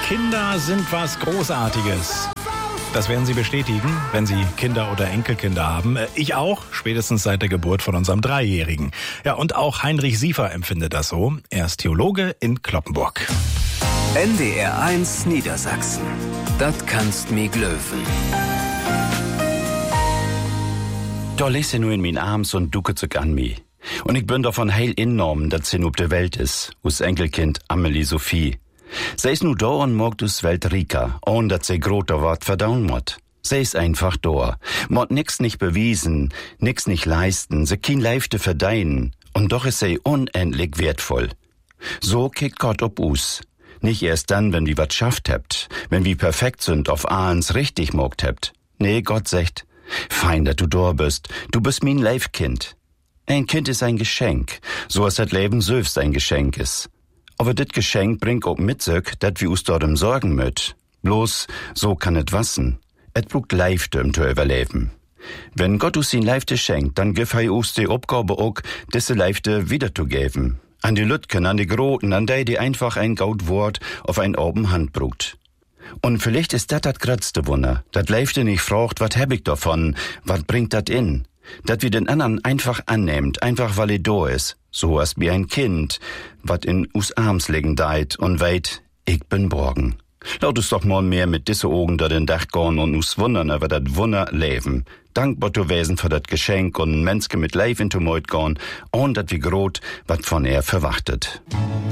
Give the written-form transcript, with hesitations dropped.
Kinder sind was Großartiges. Das werden Sie bestätigen, wenn Sie Kinder oder Enkelkinder haben. Ich auch, spätestens seit der Geburt von unserem Dreijährigen. Ja, und auch Heinrich Siefer empfindet das so. Er ist Theologe in Cloppenburg. NDR 1 Niedersachsen. Das kannst mi glöwen. Da lässt sie nur in min Arms und ducket sich an mi. Und ich bin davon heil enorm, dass sie ob der Welt is, us Enkelkind Amelie Sophie. Sie is nu da und mogt us Welt Rika, ohne dass sie groter Wort verdauen mott. Sie is einfach da, mott nix nicht bewiesen, nix nicht leisten, sie kein Leifte verdeien, und doch is sie unendlich wertvoll. So kickt Gott ob us. Nicht erst dann, wenn wir wat schafft hebt, wenn wir perfekt sind, auf ahns richtig mogt hebt. Nee, Gott sagt, fein, dass du da bist, du bist mein Leifkind. Ein Kind ist ein Geschenk, so als das Leben selbst ein Geschenk is. Aber dit Geschenk bringt auch mit sich, dat wir us dort sorgen möt. Bloß, so kann et wassen. Et brugt Leifte zu überleben. Wenn Gott us ihn Leifte schenkt, dann gif hei us die Aufgabe auch, diese Leifte wiederzugeben. An die Lütken, an die Groten, an die einfach ein gaut Wort auf ein oben Hand brugt. Und vielleicht ist dat grötzte Wunder, dat Leifte nicht fragt, wat hab ich davon, wat bringt dat in? Dat wir den anderen einfach annehmt, einfach weil da is, so als wie ein Kind, wat in us Arms legen deit und weit, ich bin borgen. Laut us doch mal mehr mit disse Augen da den Dach gorn und us wundern über dat Wunder leben. Dankbar zu wesen für dat Geschenk und Menske mit Leif into Meut gorn, und dat wie grot, wat von er verwachtet.